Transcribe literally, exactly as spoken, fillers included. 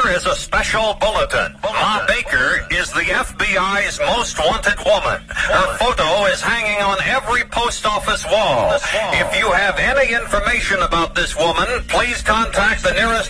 Here is a special bulletin. Ma Baker is the F B I's most wanted woman. Her photo is hanging on every post office wall. If you have any information about this woman, please contact the nearest